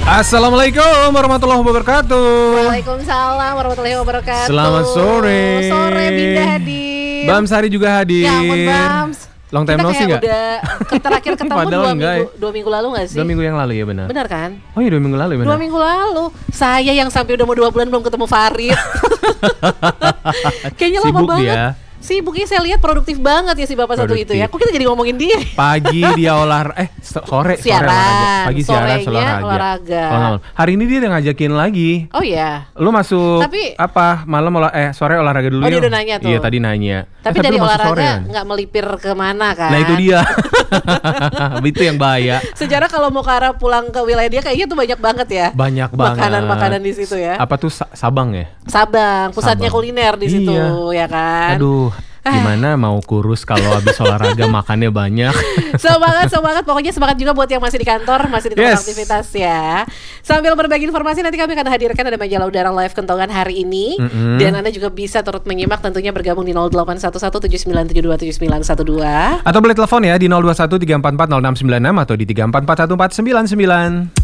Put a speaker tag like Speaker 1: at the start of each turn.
Speaker 1: Assalamualaikum warahmatullahi wabarakatuh.
Speaker 2: Waalaikumsalam warahmatullahi wabarakatuh.
Speaker 1: Selamat sore.
Speaker 2: Sore Binda hadir.
Speaker 1: Bams Hari juga hadir.
Speaker 2: Ya ampun Bams.
Speaker 1: Long time no see
Speaker 2: Kita
Speaker 1: nggak?
Speaker 2: udah terakhir ketemu dua minggu lalu nggak sih?
Speaker 1: 2 minggu yang lalu ya benar.
Speaker 2: Benar kan?
Speaker 1: Oh iya 2 minggu lalu ya benar.
Speaker 2: 2 minggu lalu. Saya yang sampai udah mau 2 bulan belum ketemu Farid. Kayaknya lama
Speaker 1: Sibuk
Speaker 2: banget.
Speaker 1: dia.
Speaker 2: Sibuknya saya lihat produktif banget ya si bapak satu itu ya. Kok kita jadi ngomongin dia?
Speaker 1: Pagi dia sore
Speaker 2: Siaran.
Speaker 1: olahraga. Pagi siaran
Speaker 2: Sorenya
Speaker 1: olahraga.
Speaker 2: olahraga.
Speaker 1: Hari ini dia udah ngajakin lagi.
Speaker 2: Oh ya.
Speaker 1: Lu masuk
Speaker 2: Tapi
Speaker 1: sore olahraga dulu.
Speaker 2: Oh dia udah nanya tuh.
Speaker 1: Iya tadi nanya.
Speaker 2: Tapi dari
Speaker 1: lu masuk sore,
Speaker 2: olahraga
Speaker 1: kan?
Speaker 2: nggak melipir kemana kan?
Speaker 1: Nah itu dia. Itu yang bahaya.
Speaker 2: Sejarah kalau mau ke arah pulang ke wilayah dia kayaknya tuh banyak banget ya.
Speaker 1: Banyak banget.
Speaker 2: Makanan-makanan di situ ya.
Speaker 1: Apa tuh Sabang ya?
Speaker 2: Sabang, pusatnya kuliner di situ ya kan.
Speaker 1: Aduh, gimana mau kurus kalau habis olahraga makannya banyak.
Speaker 2: Semangat. Pokoknya semangat juga buat yang masih di kantor, masih di tempat aktivitas ya. Sambil berbagi informasi nanti kami akan hadirkan ada majalah udara live Kentongan hari ini. Dan Anda juga bisa turut menyimak tentunya bergabung di 081179727912.
Speaker 1: Atau boleh telepon ya di 0213440696 atau di 3441499.